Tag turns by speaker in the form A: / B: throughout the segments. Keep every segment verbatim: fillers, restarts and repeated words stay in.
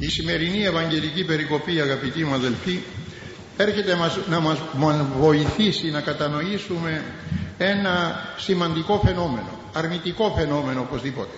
A: Η σημερινή Ευαγγελική περικοπή, αγαπητοί μου αδελφοί, έρχεται να μας βοηθήσει να κατανοήσουμε ένα σημαντικό φαινόμενο, αρνητικό φαινόμενο οπωσδήποτε.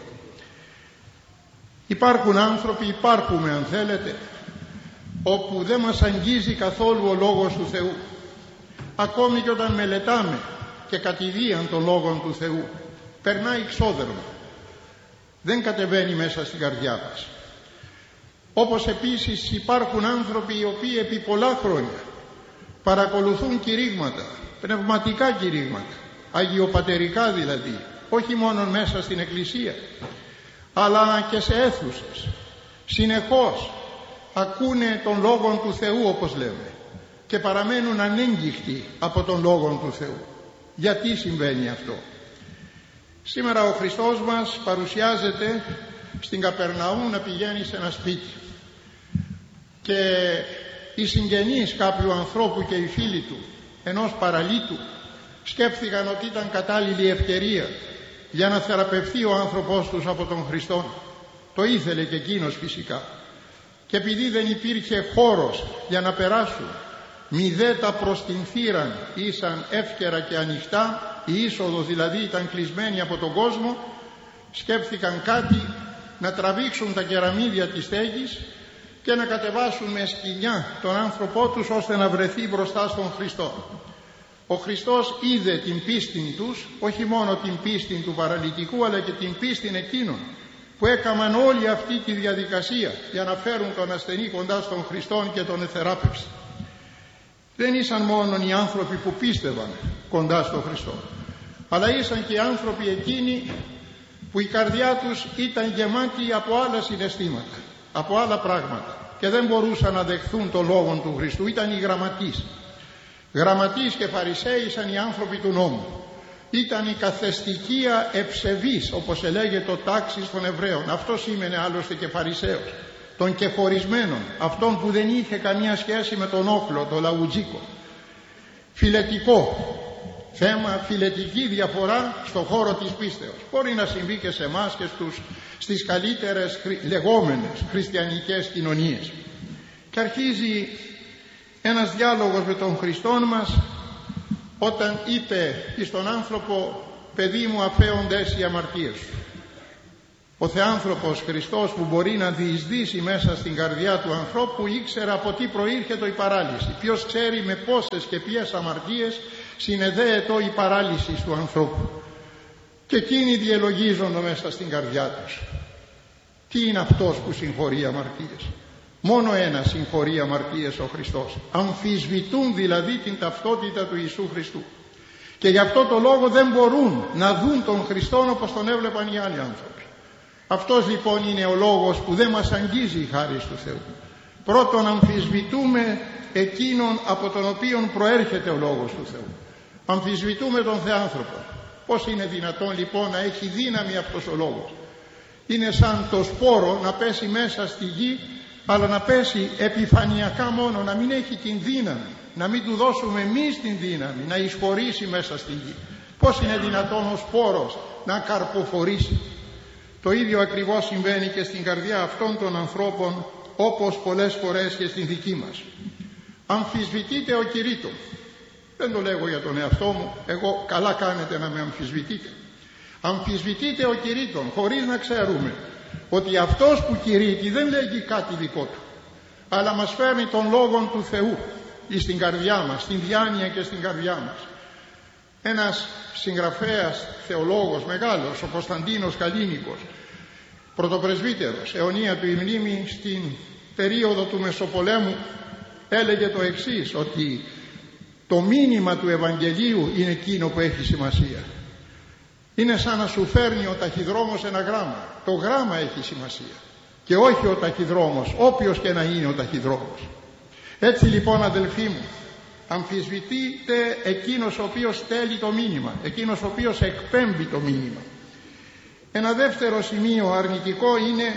A: Υπάρχουν άνθρωποι, υπάρχουμε αν θέλετε, όπου δεν μας αγγίζει καθόλου ο Λόγος του Θεού. Ακόμη και όταν μελετάμε και κατηδίαν τον Λόγο του Θεού, περνάει ξόδερμα, δεν κατεβαίνει μέσα στην καρδιά μας. Όπως επίσης υπάρχουν άνθρωποι οι οποίοι επί πολλά χρόνια παρακολουθούν κηρύγματα, πνευματικά κηρύγματα, αγιοπατερικά δηλαδή, όχι μόνο μέσα στην Εκκλησία, αλλά και σε αίθουσες. Συνεχώς ακούνε τον Λόγο του Θεού, όπως λέμε, και παραμένουν ανέγγιχτοι από τον Λόγο του Θεού. Γιατί συμβαίνει αυτό? Σήμερα ο Χριστός μας παρουσιάζεται στην Καπερναούμ να πηγαίνει σε ένα σπίτι, και οι συγγενείς κάποιου ανθρώπου και οι φίλοι του, ενός παραλύτου, σκέφτηκαν ότι ήταν κατάλληλη ευκαιρία για να θεραπευθεί ο άνθρωπος τους από τον Χριστό. Το ήθελε και εκείνος φυσικά, και επειδή δεν υπήρχε χώρος για να περάσουν, μηδέτα προς την θύραν ήσαν εύκαιρα και ανοιχτά, η είσοδος δηλαδή ήταν κλεισμένη από τον κόσμο, σκέφτηκαν κάτι, να τραβήξουν τα κεραμίδια της στέγης και να κατεβάσουν με σκοινιά τον άνθρωπό τους ώστε να βρεθεί μπροστά στον Χριστό. Ο Χριστός είδε την πίστη τους, όχι μόνο την πίστη του παραλυτικού, αλλά και την πίστη εκείνων που έκαναν όλη αυτή τη διαδικασία για να φέρουν τον ασθενή κοντά στον Χριστό και τον εθεράπευση. Δεν ήσαν μόνο οι άνθρωποι που πίστευαν κοντά στον Χριστό, αλλά ήσαν και οι άνθρωποι εκείνοι που η καρδιά τους ήταν γεμάτη από άλλα συναισθήματα, από άλλα πράγματα, και δεν μπορούσαν να δεχθούν το Λόγο του Χριστού. Ήταν οι γραμματείς. Γραμματείς και Φαρισαίοι ήσαν οι άνθρωποι του νόμου. Ήταν η καθεστικία ευσεβής, όπως ελέγε το τάξις των Εβραίων. Αυτό σήμαινε άλλωστε και Φαρισαίος, των κεχωρισμένων, αυτόν που δεν είχε καμία σχέση με τον όχλο, το λαουτζίκο. Φιλετικό θέμα, φιλετική διαφορά στον χώρο της πίστεως. Μπορεί να συμβεί και σε εμάς και στους, στις καλύτερες λεγόμενες χριστιανικές κοινωνίες. Και αρχίζει ένας διάλογος με τον Χριστόν μας, όταν είπε στον άνθρωπο, παιδί μου, αφέοντες οι αμαρτίες σου. Ο Θεάνθρωπος Χριστός, που μπορεί να διεισδύσει μέσα στην καρδιά του ανθρώπου, ήξερε από τι προήρχεται η παράλυση. Ποιος ξέρει με πόσες και ποιες αμαρτίες συνεδέεται η παράλυση του ανθρώπου. Και εκείνοι διελογίζονται μέσα στην καρδιά τους. Τι είναι αυτός που συγχωρεί αμαρτίες? Μόνο ένα συγχωρεί αμαρτίες, ο Χριστός. Αμφισβητούν δηλαδή την ταυτότητα του Ιησού Χριστού. Και γι' αυτό το λόγο δεν μπορούν να δουν τον Χριστόν όπως τον έβλεπαν οι άλλοι άνθρωποι. Αυτός λοιπόν είναι ο λόγος που δεν μας αγγίζει η χάρις του Θεού. Πρώτον, αμφισβητούμε εκείνον από τον οποίον προέρχεται ο Λόγος του Θεού. Αμφισβητούμε τον Θεάνθρωπο. Πώς είναι δυνατόν λοιπόν να έχει δύναμη αυτός ο Λόγος? Είναι σαν το σπόρο να πέσει μέσα στη γη, αλλά να πέσει επιφανειακά μόνο, να μην έχει την δύναμη, να μην του δώσουμε εμείς την δύναμη να εισχωρήσει μέσα στη γη. Πώς είναι δυνατόν ο σπόρος να καρποφορήσει? Το ίδιο ακριβώς συμβαίνει και στην καρδιά αυτών των ανθρώπων, όπως πολλές φορές και στην δική μας. Αμφισβητείτε ο κηρύττων. Δεν το λέγω για τον εαυτό μου, εγώ καλά κάνετε να με αμφισβητείτε. Αμφισβητείτε ο κηρύττων, χωρίς να ξέρουμε ότι αυτός που κηρύττει δεν λέγει κάτι δικό του, αλλά μας φέρνει τον Λόγο του Θεού στην καρδιά μας, στην διάνοια και στην καρδιά μας. Ένας συγγραφέας θεολόγος μεγάλος, ο Κωνσταντίνος Καλίνικος, πρωτοπρεσβύτερος, αιωνία του η μνήμη, στην περίοδο του Μεσοπολέμου, έλεγε το εξής, ότι το μήνυμα του Ευαγγελίου είναι εκείνο που έχει σημασία. Είναι σαν να σου φέρνει ο ταχυδρόμος ένα γράμμα. Το γράμμα έχει σημασία και όχι ο ταχυδρόμος, όποιος και να είναι ο ταχυδρόμος. Έτσι λοιπόν, αδελφοί μου, αμφισβητείτε εκείνος ο οποίος στέλνει το μήνυμα, εκείνος ο οποίος εκπέμπει το μήνυμα. Ένα δεύτερο σημείο αρνητικό είναι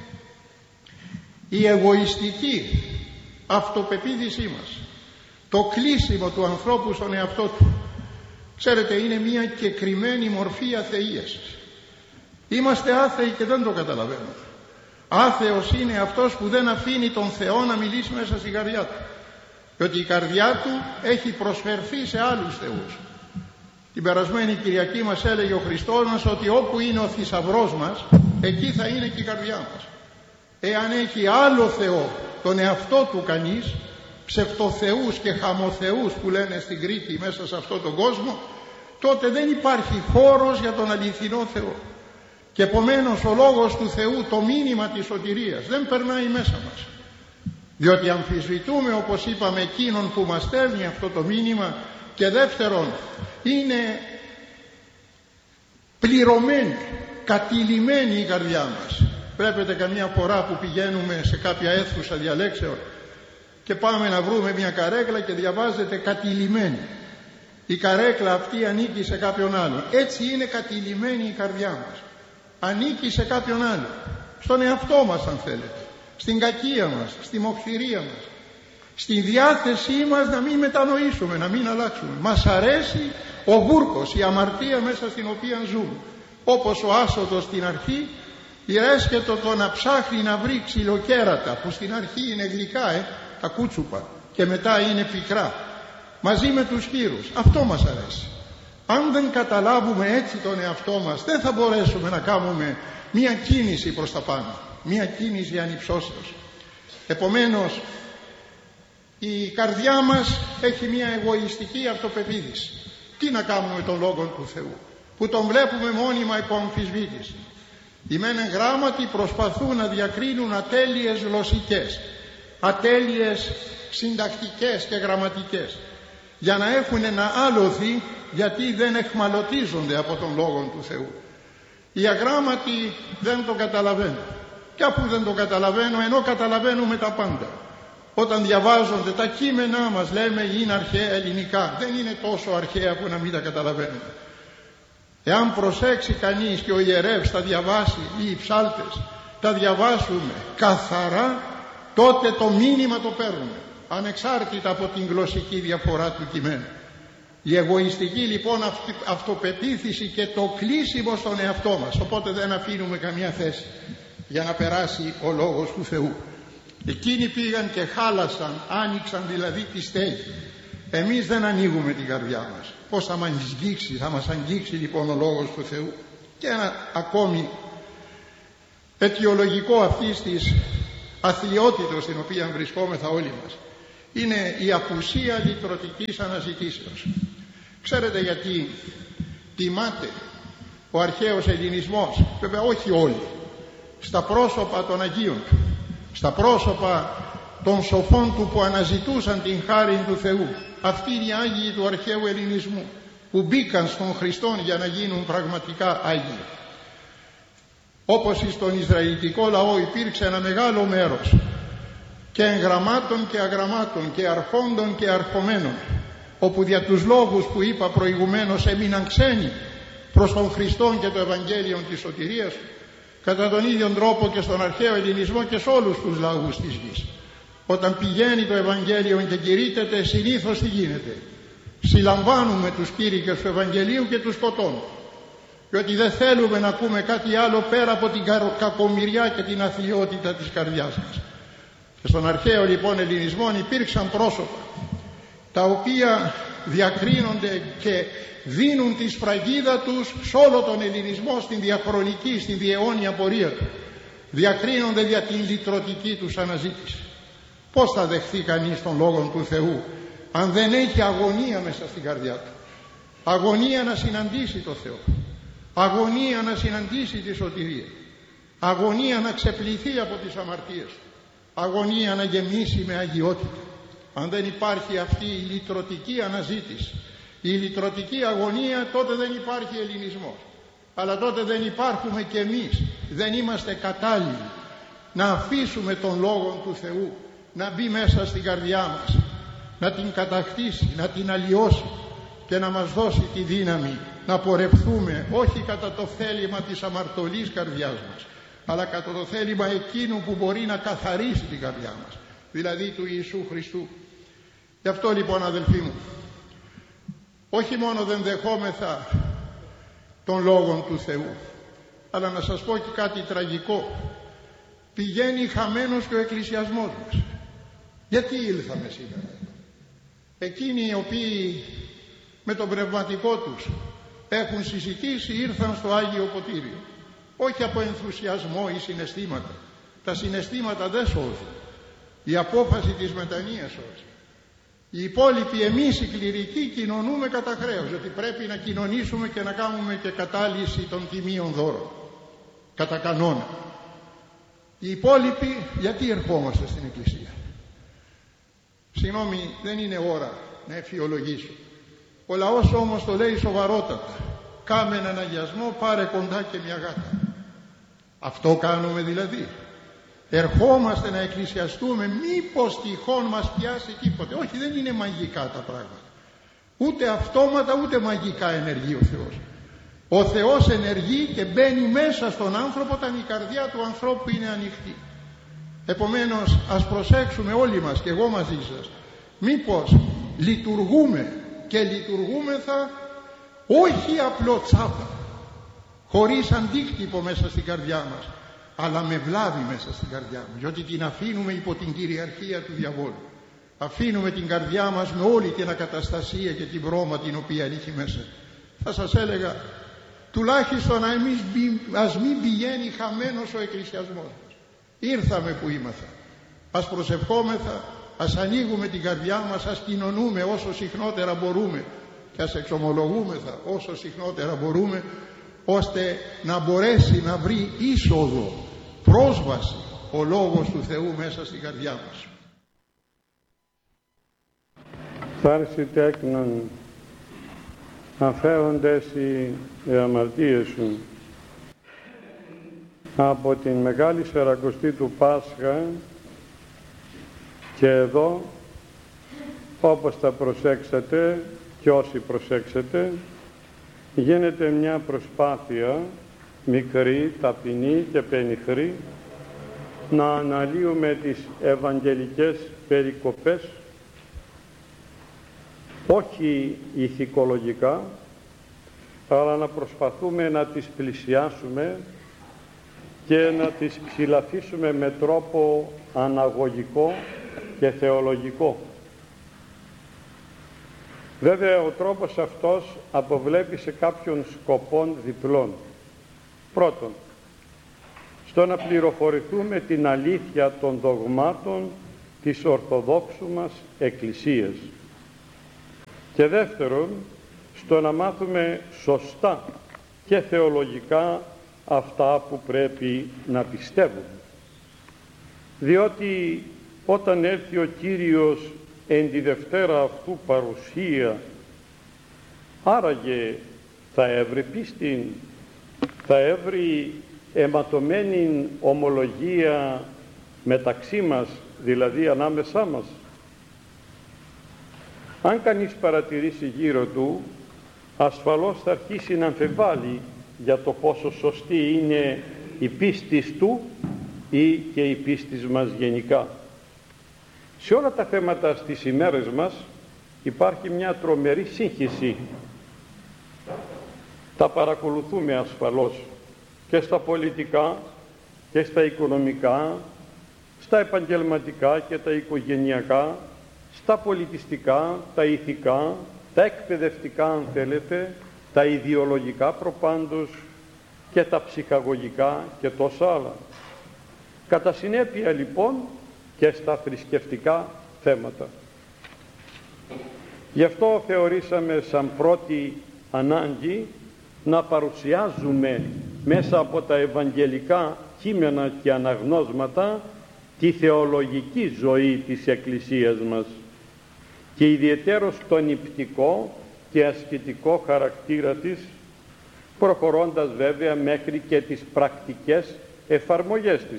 A: η εγωιστική αυτοπεποίθησή μας, το κλείσιμο του ανθρώπου στον εαυτό του. Ξέρετε, είναι μια κεκριμένη μορφή αθείας. Είμαστε άθεοι και δεν το καταλαβαίνουμε. Άθεος είναι αυτός που δεν αφήνει τον Θεό να μιλήσει μέσα στην καρδιά του, διότι η καρδιά του έχει προσφερθεί σε άλλους θεούς. Την περασμένη Κυριακή μας έλεγε ο Χριστός μας ότι όπου είναι ο θησαυρός μας, εκεί θα είναι και η καρδιά μας. Εάν έχει άλλο Θεό, τον εαυτό του κανείς, ψευτοθεούς και χαμοθεούς που λένε στην Κρήτη μέσα σε αυτόν τον κόσμο, τότε δεν υπάρχει χώρος για τον αληθινό Θεό. Και επομένως ο λόγος του Θεού, το μήνυμα της σωτηρίας, δεν περνάει μέσα μας. Διότι αμφισβητούμε, όπως είπαμε, εκείνον που μας στέλνει αυτό το μήνυμα, και δεύτερον είναι πληρωμένη, κατηλημένη η καρδιά μας. Βλέπετε καμιά φορά που πηγαίνουμε σε κάποια αίθουσα διαλέξεων και πάμε να βρούμε μια καρέκλα και διαβάζεται κατηλημένη. Η καρέκλα αυτή ανήκει σε κάποιον άλλον. Έτσι είναι κατηλημένη η καρδιά μας. Ανήκει σε κάποιον άλλον. Στον εαυτό μας, αν θέλετε. Στην κακία μας, στη μοχθηρία μας. Στη διάθεσή μας να μην μετανοήσουμε, να μην αλλάξουμε. Μας αρέσει ο βούρκος, η αμαρτία μέσα στην οποία ζούμε. Όπως ο άσωτος στην αρχή ηρέσκετο το να ψάχνει να βρει ξυλοκέρατα, που στην αρχή είναι γλυκά, ε, τα κούτσουπα, και μετά είναι πικρά, μαζί με τους χείρους. Αυτό μας αρέσει. Αν δεν καταλάβουμε έτσι τον εαυτό μας, δεν θα μπορέσουμε να κάνουμε μία κίνηση προς τα πάνω, μία κίνηση ανυψώσεως. Επομένως, η καρδιά μας έχει μία εγωιστική αυτοπεποίθηση. Τι να κάνουμε με τον Λόγο του Θεού, που τον βλέπουμε μόνιμα υπό αμφισβήτηση. Οι μεν γράμματι προσπαθούν να διακρίνουν ατέλειες γλωσσικές, ατέλειες συντακτικές και γραμματικές, για να έχουν ένα άλοθη, γιατί δεν εχμαλωτίζονται από τον Λόγο του Θεού. Οι αγράμματοι δεν το καταλαβαίνουν. Και αφού δεν το καταλαβαίνω, ενώ καταλαβαίνουμε τα πάντα, όταν διαβάζονται τα κείμενά μας, λέμε είναι αρχαία ελληνικά. Δεν είναι τόσο αρχαία που να μην τα καταλαβαίνουμε. Εάν προσέξει κανείς και ο ιερεύς τα διαβάσει, ή οι ψάλτες τα διαβάσουμε καθαρά, τότε το μήνυμα το παίρνουμε, ανεξάρτητα από την γλωσσική διαφορά του κειμένου. Η εγωιστική λοιπόν αυτοπεποίθηση και το κλείσιμο στον εαυτό μας, οπότε δεν αφήνουμε καμία θέση για να περάσει ο Λόγος του Θεού. Εκείνοι πήγαν και χάλασαν, άνοιξαν δηλαδή τη στέγη. Εμείς δεν ανοίγουμε την καρδιά μας. Πώς θα μας αγγίξει, θα μας αγγίξει λοιπόν ο Λόγος του Θεού. Και ένα ακόμη αιτιολογικό αυτής της αθλιότητος στην οποία βρισκόμεθα όλοι μας είναι η απουσία λυτρωτικής αναζητήσεως. Ξέρετε γιατί τιμάται ο αρχαίος ελληνισμός, βέβαια όχι όλοι, στα πρόσωπα των Αγίων του, στα πρόσωπα των σοφών του που αναζητούσαν την χάρη του Θεού. Αυτοί είναι οι Άγιοι του αρχαίου ελληνισμού που μπήκαν στον Χριστόν για να γίνουν πραγματικά Άγιοι. Όπως στον Ισραηλιτικό λαό υπήρξε ένα μεγάλο μέρος και εγγραμμάτων και αγραμμάτων και αρχόντων και αρχομένων, όπου δια τους λόγους που είπα προηγουμένως έμειναν ξένοι προς τον Χριστόν και το Ευαγγέλιο της σωτηρίας, κατά τον ίδιο τρόπο και στον αρχαίο ελληνισμό και σε όλους τους λαούς της γης. Όταν πηγαίνει το Ευαγγέλιο και κηρύττεται, συνήθως τι γίνεται? Συλλαμβάνουμε τους κήρυκες του Ευαγγελίου και τους σκοτώνουμε, διότι δεν θέλουμε να ακούμε κάτι άλλο πέρα από την κακομοιριά και την αθλιότητα της καρδιάς μας. Και στον αρχαίο λοιπόν ελληνισμό υπήρξαν πρόσωπα τα οποία διακρίνονται και δίνουν τη σφραγίδα τους σε όλο τον ελληνισμό, στην διαχρονική, στην διαιώνια πορεία του. Διακρίνονται για την λυτρωτική τους αναζήτηση. Πώς θα δεχθεί κανείς τον Λόγο του Θεού αν δεν έχει αγωνία μέσα στην καρδιά του? Αγωνία να συναντήσει το Θεό, αγωνία να συναντήσει τη σωτηρία, αγωνία να ξεπληθεί από τις αμαρτίες του, αγωνία να γεμίσει με αγιότητα. Αν δεν υπάρχει αυτή η λυτρωτική αναζήτηση, η λυτρωτική αγωνία, τότε δεν υπάρχει ελληνισμός. Αλλά τότε δεν υπάρχουμε κι εμείς, δεν είμαστε κατάλληλοι να αφήσουμε τον Λόγο του Θεού να μπει μέσα στην καρδιά μας, να την κατακτήσει, να την αλλοιώσει και να μας δώσει τη δύναμη να πορευθούμε όχι κατά το θέλημα της αμαρτωλής καρδιάς μας, αλλά κατά το θέλημα εκείνου που μπορεί να καθαρίσει την καρδιά μας, δηλαδή του Ιησού Χριστού. Γι' αυτό λοιπόν, αδελφοί μου, όχι μόνο δεν δεχόμεθα τον Λόγον του Θεού, αλλά να σας πω και κάτι τραγικό. πηγαίνει χαμένος και ο εκκλησιασμός μας. Γιατί ήλθαμε σήμερα? Εκείνοι οι οποίοι με τον πνευματικό τους έχουν συζητήσει ήρθαν στο Άγιο Ποτήριο, όχι από ενθουσιασμό ή συναισθήματα. Τα συναισθήματα δεν σώζουν, η απόφαση της μετανοίας σώζει. Οι υπόλοιποι, εμείς οι κληρικοί, κοινωνούμε κατά χρέος, ότι πρέπει να κοινωνήσουμε και να κάνουμε και κατάλυση των τιμίων δώρων κατά κανόνα. Οι υπόλοιποι γιατί ερχόμαστε στην Εκκλησία? Συγγνώμη, δεν είναι ώρα να εφιολογήσω. Ο λαός όμως το λέει σοβαρότατα. Κάμε έναν αγιασμό, πάρε κοντά και μια γάτα. Αυτό κάνουμε δηλαδή? Ερχόμαστε να εκκλησιαστούμε, μήπως τυχόν μας πιάσει τίποτε? Όχι, δεν είναι μαγικά τα πράγματα. Ούτε αυτόματα ούτε μαγικά ενεργεί ο Θεός. Ο Θεός ενεργεί και μπαίνει μέσα στον άνθρωπο όταν η καρδιά του ανθρώπου είναι ανοιχτή. Επομένως ας προσέξουμε όλοι μας, και εγώ μαζί σας, μήπως λειτουργούμε και λειτουργούμεθα όχι απλό τσάπα, χωρίς αντίκτυπο μέσα στην καρδιά μας, αλλά με βλάβη μέσα στην καρδιά μας, διότι την αφήνουμε υπό την κυριαρχία του διαβόλου. Αφήνουμε την καρδιά μας με όλη την ακαταστασία και την βρώμα την οποία έχει μέσα. Θα σας έλεγα, τουλάχιστον εμείς, ας μην πηγαίνει χαμένος ο εκκλησιασμός μας. Ήρθαμε που ήμαθα. Ας προσευχόμεθα, ας ανοίγουμε την καρδιά μας, ας κοινωνούμε όσο συχνότερα μπορούμε και ας εξομολογούμεθα όσο συχνότερα μπορούμε, ώστε να μπορέσει να βρει είσοδο, πρόσβαση ο Λόγος του Θεού μέσα στην καρδιά μας.
B: Θάρση τέκνον, αφαίοντες οι αμαρτίες σου. Από την Μεγάλη Σαρακοστή του Πάσχα και εδώ, όπως τα προσέξατε και όσοι προσέξετε, γίνεται μια προσπάθεια μικρή, ταπεινή και πενιχρή να αναλύουμε τις ευαγγελικές περικοπές, όχι ηθικολογικά, αλλά να προσπαθούμε να τις πλησιάσουμε και να τις ψηλαφίσουμε με τρόπο αναγωγικό και θεολογικό. Βέβαια ο τρόπος αυτός αποβλέπει σε κάποιον σκοπών διπλών. Πρώτον, στο να πληροφορηθούμε την αλήθεια των δογμάτων της Ορθοδόξου μας Εκκλησίας. Και δεύτερον, στο να μάθουμε σωστά και θεολογικά αυτά που πρέπει να πιστεύουμε. Διότι όταν έρθει ο Κύριος εν τη Δευτέρα αυτού παρουσία, άραγε θα έβρει πίστην, θα έβρει αιματωμένη ομολογία μεταξύ μας, δηλαδή ανάμεσά μας. Αν κανείς παρατηρήσει γύρω του, ασφαλώς θα αρχίσει να αμφιβάλλει για το πόσο σωστή είναι η πίστη του ή και η πίστη μας γενικά. Σε όλα τα θέματα στις ημέρες μας υπάρχει μια τρομερή σύγχυση. Τα παρακολουθούμε ασφαλώς και στα πολιτικά και στα οικονομικά, στα επαγγελματικά και τα οικογενειακά, στα πολιτιστικά, τα ηθικά, τα εκπαιδευτικά αν θέλετε, τα ιδεολογικά προπάντως και τα ψυχαγωγικά και τόσα άλλα. Κατά συνέπεια λοιπόν και στα θρησκευτικά θέματα. Γι' αυτό θεωρήσαμε σαν πρώτη ανάγκη να παρουσιάζουμε μέσα από τα ευαγγελικά κείμενα και αναγνώσματα τη θεολογική ζωή της Εκκλησίας μας και ιδιαιτέρως τον υπτικό και ασκητικό χαρακτήρα της, προχωρώντας βέβαια μέχρι και τις πρακτικές εφαρμογές της.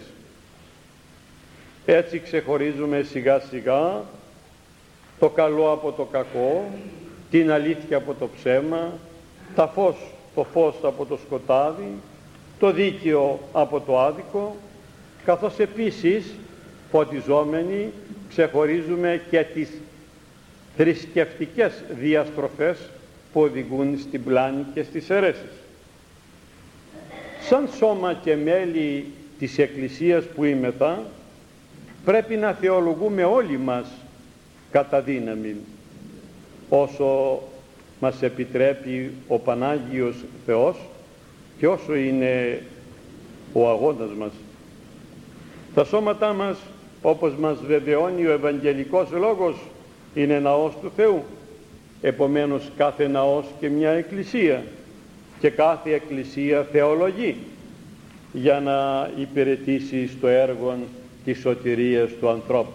B: Έτσι ξεχωρίζουμε σιγά σιγά το καλό από το κακό, την αλήθεια από το ψέμα, τα φως, το φως από το σκοτάδι, το δίκαιο από το άδικο, καθώς επίσης φωτιζόμενοι ξεχωρίζουμε και τις θρησκευτικές διαστροφές που οδηγούν στην πλάνη και στις αιρέσεις. Σαν σώμα και μέλη της Εκκλησίας που είμεθα, πρέπει να θεολογούμε όλοι μας κατά δύναμη, όσο μας επιτρέπει ο Πανάγιος Θεός και όσο είναι ο αγώνας μας. Τα σώματά μας, όπως μας βεβαιώνει ο Ευαγγελικός Λόγος, είναι ναός του Θεού. Επομένως κάθε ναός και μια εκκλησία, και κάθε εκκλησία θεολογεί για να υπηρετήσει στο έργο της σωτηρίας του ανθρώπου.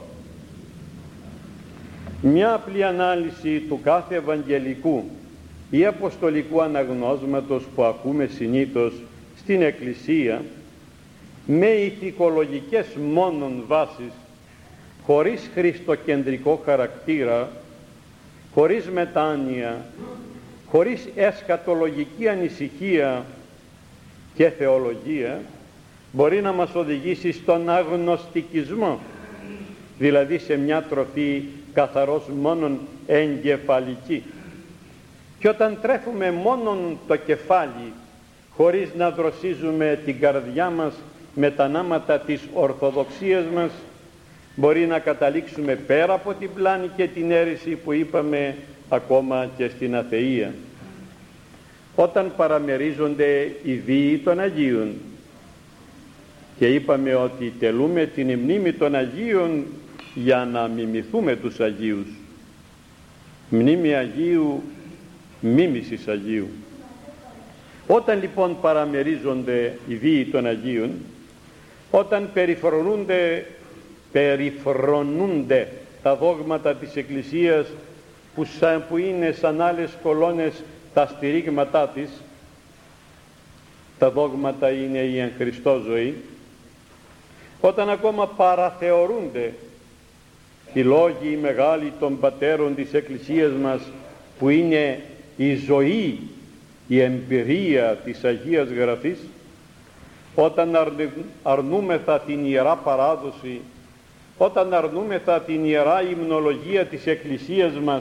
B: Μια απλή ανάλυση του κάθε Ευαγγελικού ή Αποστολικού αναγνώσματος που ακούμε συνήθως στην Εκκλησία, με ηθικολογικές μόνον βάσεις, χωρίς χριστοκεντρικό χαρακτήρα, χωρίς μετάνοια, χωρίς εσκατολογική ανησυχία και θεολογία, μπορεί να μας οδηγήσει στον αγνωστικισμό, δηλαδή σε μια τροφή καθαρός μόνον εγκεφαλική. Και όταν τρέφουμε μόνον το κεφάλι, χωρίς να δροσίζουμε την καρδιά μας με τα νάματα της Ορθοδοξίας μας, μπορεί να καταλήξουμε πέρα από την πλάνη και την αίρεση που είπαμε, ακόμα και στην αθεία. Όταν παραμερίζονται οι βίοι των Αγίων, και είπαμε ότι τελούμε την μνήμη των Αγίων για να μιμηθούμε τους Αγίους. Μνήμη Αγίου, μίμησης Αγίου. Όταν λοιπόν παραμερίζονται οι βίοι των Αγίων, όταν περιφρονούνται, περιφρονούνται τα δόγματα της Εκκλησίας που, σαν, που είναι σαν άλλες κολόνες τα στηρίγματά της, τα δόγματα είναι η εν Χριστώ ζωή, όταν ακόμα παραθεωρούνται οι λόγοι οι μεγάλοι των πατέρων της Εκκλησίας μας που είναι η ζωή, η εμπειρία της Αγίας Γραφής, όταν αρνούμεθα την Ιερά Παράδοση, όταν αρνούμεθα την Ιερά Υμνολογία της Εκκλησίας μας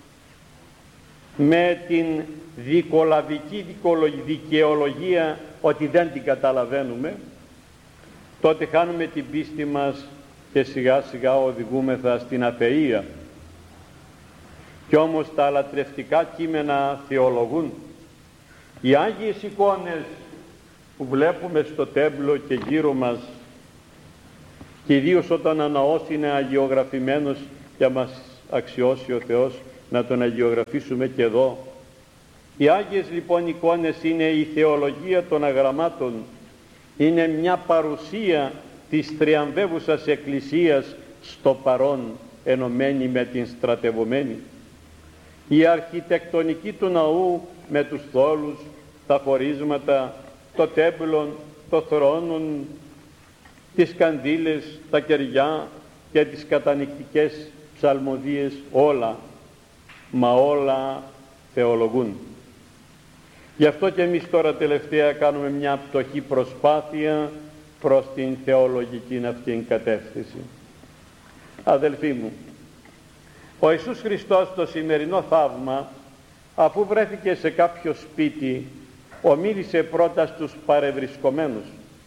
B: με την δικολαβική δικαιολογία ότι δεν την καταλαβαίνουμε, τότε χάνουμε την πίστη μας και σιγά σιγά οδηγούμεθα στην αθεία. Κι όμως τα λατρευτικά κείμενα θεολογούν. Οι Άγιες εικόνες που βλέπουμε στο τέμπλο και γύρω μας, και ιδίως όταν ο ναός είναι αγιογραφημένος, για μας αξιώσει ο Θεός να τον αγιογραφήσουμε και εδώ. Οι Άγιες λοιπόν εικόνες είναι η θεολογία των αγραμμάτων, είναι μια παρουσία της θριαμβεύουσας Εκκλησίας στο παρόν, ενωμένη με την στρατευωμένη. Η αρχιτεκτονική του ναού με τους θόλους, τα χωρίσματα, το τέμπλον, το θρόνον, τις κανδύλες, τα κεριά και τις κατανυκτικές ψαλμοδίες, όλα, μα όλα θεολογούν. Γι' αυτό και εμείς τώρα τελευταία κάνουμε μια πτωχή προσπάθεια προς την θεολογική αυτήν κατεύθυνση. Αδελφοί μου, ο Ιησούς Χριστός το σημερινό θαύμα, αφού βρέθηκε σε κάποιο σπίτι, ομίλησε πρώτα στους παρευρισκομένους.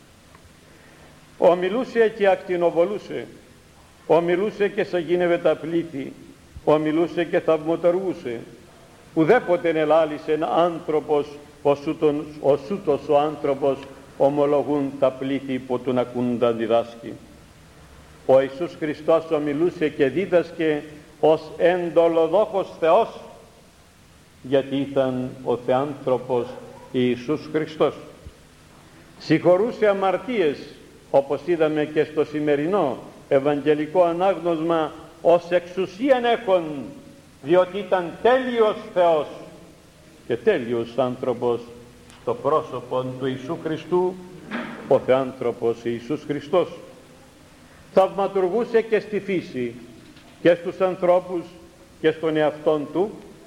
B: Ομιλούσε και ακτινοβολούσε, ομιλούσε και σαγίνευε τα πλήθη, ομιλούσε και θαυματουργούσε. Ουδέποτε ελάλησε ένα άνθρωπος, ο σούτος ο άνθρωπος, ομολογούν τα πλήθη που τον ακούνταν διδάσκει. Ο Ιησούς Χριστός ομιλούσε και δίδασκε ως εντολοδόχος Θεός, γιατί ήταν ο Θεάνθρωπος Ιησούς Χριστός. Συγχωρούσε αμαρτίες, όπως είδαμε και στο σημερινό Ευαγγελικό ανάγνωσμα, ως εξουσίαν έχων, διότι ήταν τέλειος Θεός και τέλειος άνθρωπος στο πρόσωπο του Ιησού Χριστού, ο Θεάνθρωπος Ιησούς Χριστός. Θαυματουργούσε και στη φύση και στους ανθρώπους και στον εαυτόν του,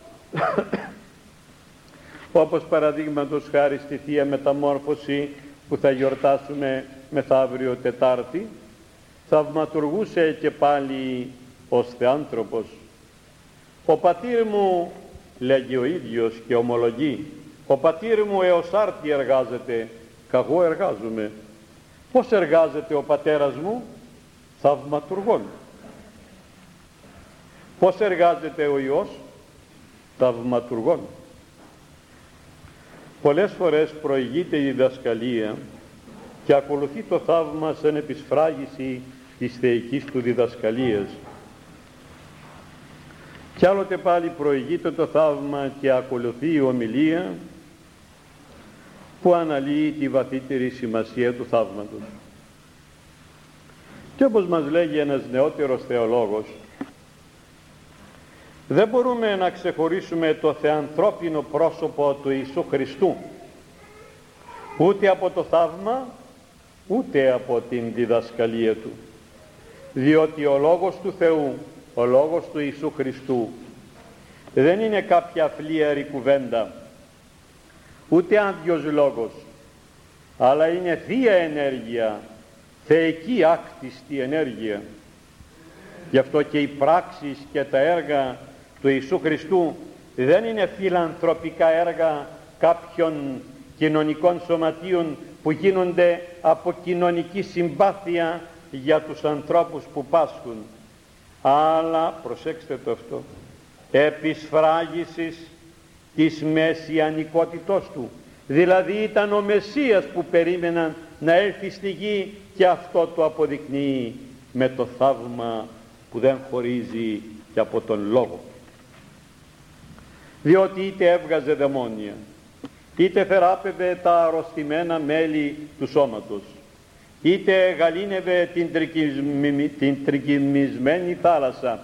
B: όπως παραδείγματος χάρη στη Θεία Μεταμόρφωση που θα γιορτάσουμε μεθαύριο Τετάρτη. Θαυματουργούσε και πάλι ως Θεάνθρωπος. Ο πατήρ μου, λέγει ο ίδιος και ομολογεί, ο πατήρ μου έως άρτη εργάζεται, καγώ εργάζομαι. Πώς εργάζεται ο πατέρας μου? Θαυματουργών. Πώς εργάζεται ο Υιός? Θαυματουργών. Πολλές φορές προηγείται η διδασκαλία και ακολουθεί το θαύμα σαν επισφράγιση της θεϊκής του διδασκαλίας. Κι άλλοτε πάλι προηγείται το θαύμα και ακολουθεί η ομιλία που αναλύει τη βαθύτερη σημασία του θαύματος. Και όπως μας λέγει ένας νεότερος θεολόγος, δεν μπορούμε να ξεχωρίσουμε το θεανθρώπινο πρόσωπο του Ιησού Χριστού ούτε από το θαύμα ούτε από την διδασκαλία του, διότι ο Λόγος του Θεού, ο Λόγος του Ιησού Χριστού δεν είναι κάποια αφλίαρη κουβέντα, ούτε άδειος λόγος, αλλά είναι θεία ενέργεια, θεϊκή άκτιστη ενέργεια. Γι' αυτό και οι πράξεις και τα έργα του Ιησού Χριστού δεν είναι φιλανθρωπικά έργα κάποιων κοινωνικών σωματείων που γίνονται από κοινωνική συμπάθεια για τους ανθρώπους που πάσχουν, αλλά, προσέξτε το αυτό, επισφράγισης της μεσιανικότητός του. Δηλαδή ήταν ο Μεσσίας που περίμεναν να έρθει στη γη, και αυτό το αποδεικνύει με το θαύμα που δεν χωρίζει και από τον λόγο. Διότι είτε έβγαζε δαιμόνια, είτε θεράπευε τα αρρωστημένα μέλη του σώματος, είτε γαλήνευε την, τρικυμι, την τρικυμισμένη θάλασσα,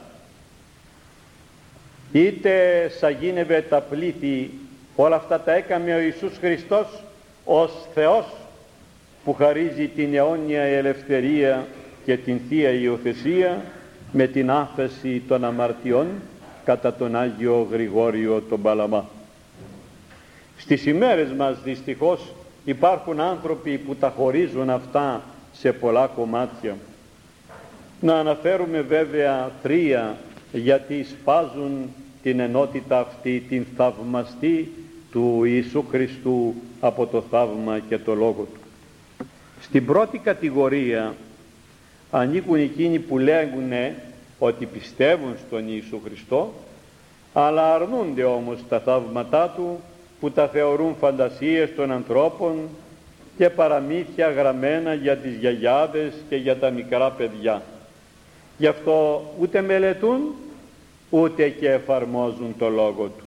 B: είτε σαγίνευε τα πλήθη, όλα αυτά τα έκαμε ο Ιησούς Χριστός ως Θεός που χαρίζει την αιώνια ελευθερία και την Θεία Υιοθεσία με την άφεση των αμαρτιών κατά τον Άγιο Γρηγόριο τον Παλαμά. Στις ημέρες μας δυστυχώς υπάρχουν άνθρωποι που τα χωρίζουν αυτά σε πολλά κομμάτια. Να αναφέρουμε βέβαια τρία, γιατί σπάζουν την ενότητα αυτή, την θαυμαστή του Ιησού Χριστού από το θαύμα και το Λόγο του. Στην πρώτη κατηγορία ανήκουν εκείνοι που λέγουν ότι πιστεύουν στον Ιησού Χριστό, αλλά αρνούνται όμως τα θαύματά του, που τα θεωρούν φαντασίες των ανθρώπων και παραμύθια γραμμένα για τις γιαγιάδες και για τα μικρά παιδιά. Γι' αυτό ούτε μελετούν ούτε και εφαρμόζουν το Λόγο του.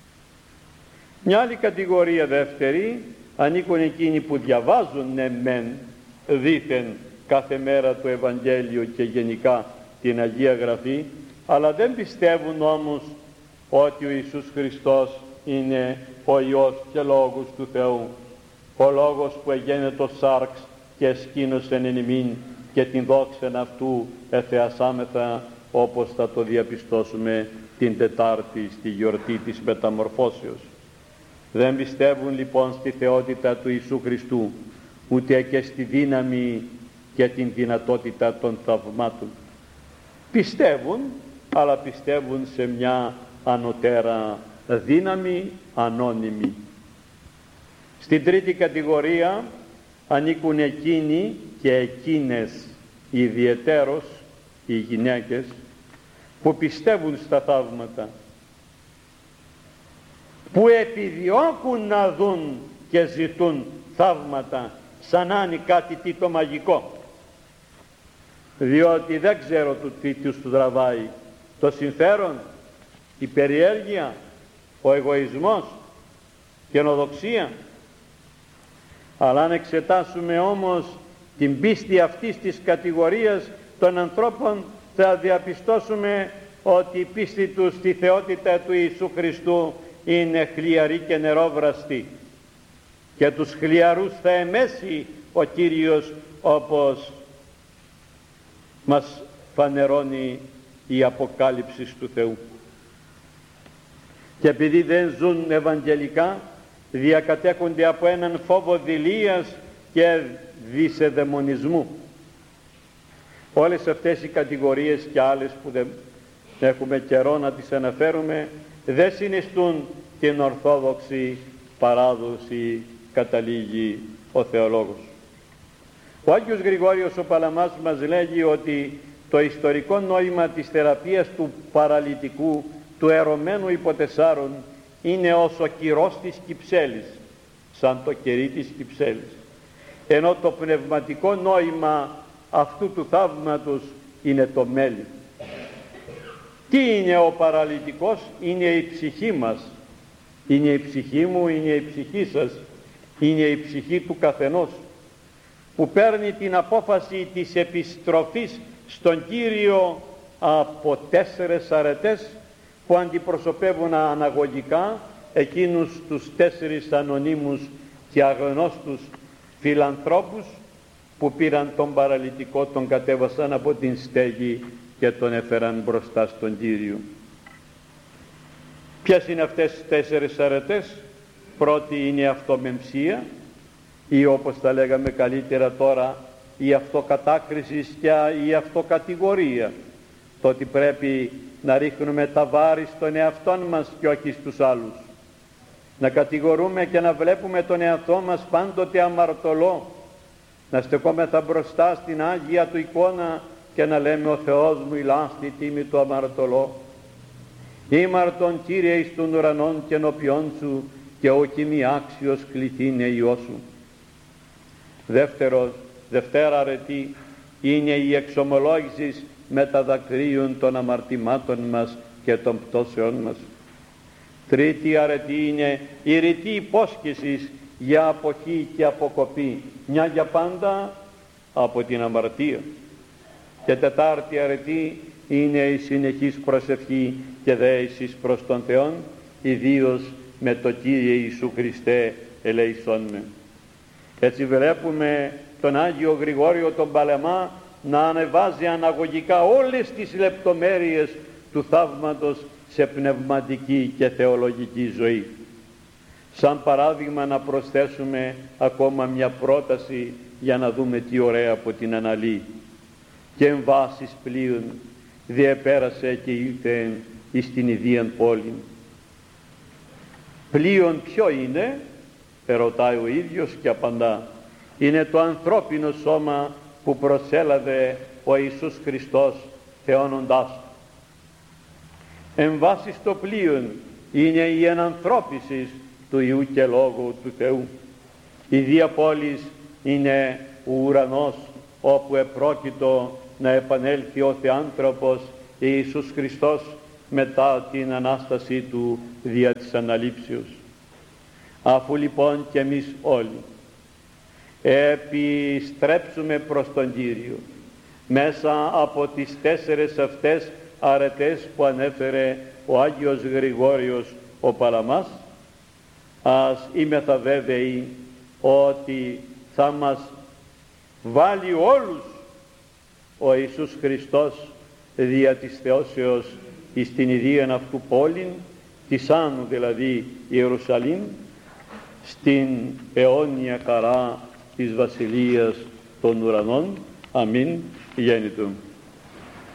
B: Μια άλλη κατηγορία δεύτερη ανήκουν εκείνοι που διαβάζουν ναι μεν δήθεν κάθε μέρα το Ευαγγέλιο και γενικά την Αγία Γραφή, αλλά δεν πιστεύουν όμως ότι ο Ιησούς Χριστός είναι ο Υιός και Λόγος του Θεού, ο Λόγος που εγένετο σάρξ και εσκήνωσεν εν ημίν και την δόξεν αυτού εθεασάμεθα, όπως θα το διαπιστώσουμε την Τετάρτη στη γιορτή της Μεταμορφώσεως. Δεν πιστεύουν λοιπόν στη θεότητα του Ιησού Χριστού, ούτε και στη δύναμη και την δυνατότητα των θαυμάτων. Πιστεύουν, αλλά πιστεύουν σε μια ανωτέρα δύναμη ανώνυμη. Στην τρίτη κατηγορία ανήκουν εκείνοι και εκείνες ιδιαιτέρως οι γυναίκες που πιστεύουν στα θαύματα, που επιδιώκουν να δουν και ζητούν θαύματα σαν να είναι κάτι τι το μαγικό, διότι δεν ξέρω το τι τους τραβάει, το συμφέρον, η περιέργεια, ο εγωισμός, η καινοδοξία. Αλλά αν εξετάσουμε όμως την πίστη αυτής της κατηγορίας των ανθρώπων, θα διαπιστώσουμε ότι η πίστη τους στη θεότητα του Ιησού Χριστού είναι χλιαρή και νερόβραστη, και τους χλιαρούς θα εμέσει ο Κύριος, όπως μας φανερώνει η Αποκάλυψη του Θεού. Και επειδή δεν ζουν ευαγγελικά, διακατέχονται από έναν φόβο δειλίας και δισεδαιμονισμού. Όλες αυτές οι κατηγορίες και άλλες που δεν έχουμε καιρό να τις αναφέρουμε δεν συνιστούν την ορθόδοξη παράδοση, καταλήγει ο θεολόγος. Ο Άγιος Γρηγόριος ο Παλαμάς μας λέγει ότι το ιστορικό νόημα της θεραπείας του παραλυτικού, του ερωμένου υποτεσσάρων, είναι ως ο κυρός της Κυψέλης, σαν το κερί της Κυψέλης, ενώ το πνευματικό νόημα αυτού του θαύματος είναι το μέλι. Τι είναι ο παραλυτικός? Είναι η ψυχή μας, είναι η ψυχή μου, είναι η ψυχή σας, είναι η ψυχή του καθενός, που παίρνει την απόφαση της επιστροφής στον Κύριο από τέσσερες αρετές που αντιπροσωπεύουν αναγωγικά εκείνους τους τέσσερις ανωνύμους και αγνώστους φιλανθρώπους που πήραν τον παραλυτικό, τον κατέβασαν από την στέγη και τον έφεραν μπροστά στον Κύριο. Ποιες είναι αυτές τις τέσσερις αρετές? Πρώτη είναι η αυτομεμψία, ή όπως τα λέγαμε καλύτερα τώρα, η αυτοκατάκριση και η αυτοκατηγορία, το ότι πρέπει να ρίχνουμε τα βάρη στον εαυτό μας και όχι στους άλλους, να κατηγορούμε και να βλέπουμε τον εαυτό μας πάντοτε αμαρτωλό, να στεκόμεθα μπροστά στην Άγια του εικόνα και να λέμε «Ο Θεός μου ηλά στη τίμη του αμαρτωλό, ήμαρτον Κύριε εις των ουρανών και ενώπιον σου και όχι μη άξιος κληθήνε Υιός σου». Δεύτερο, δευτέρα αρετή είναι η εξομολόγηση με τα δακρύων των αμαρτημάτων μας και των πτώσεών μας. Τρίτη αρετή είναι η ρητή υπόσχεση για αποχή και αποκοπή, μια για πάντα από την αμαρτία. Και τετάρτη αρετή είναι η συνεχής προσευχή και δέησης προς τον Θεόν, ιδίως με το Κύριε Ιησού Χριστέ ελέησόν με. Έτσι βλέπουμε τον Άγιο Γρηγόριο τον Παλαμά να ανεβάζει αναγωγικά όλες τις λεπτομέρειες του θαύματος σε πνευματική και θεολογική ζωή. Σαν παράδειγμα να προσθέσουμε ακόμα μια πρόταση για να δούμε τι ωραία από την αναλύει. «Και εν βάσεις πλοίων διεπέρασε και ήλθε εις την ιδίαν πόλη». Πλοίον ποιο είναι? Ερωτάει ο ίδιος και απαντά. Είναι το ανθρώπινο σώμα που προσέλαβε ο Ιησούς Χριστός θεώνοντάς του. Εν βάση στο πλοίον είναι η ενανθρώπιση του Υιού και Λόγου του Θεού. Η Δία Πόλης είναι ο ουρανός όπου επρόκειτο να επανέλθει ο Θεάνθρωπος Ιησούς Χριστός μετά την Ανάστασή Του δια της Αναλήψεως. Αφού λοιπόν και εμείς όλοι επιστρέψουμε προς τον Κύριο μέσα από τις τέσσερες αυτές αρετές που ανέφερε ο Άγιος Γρηγόριος ο Παλαμάς, ας είμεθα βέβαιοι ότι θα μας βάλει όλους ο Ιησούς Χριστός δια της θεώσεως εις την ιδίαν αυτού πόλην, της Άνου δηλαδή Ιερουσαλήμ, στην αιώνια χαρά της Βασιλείας των ουρανών. Αμήν. Γέννητο.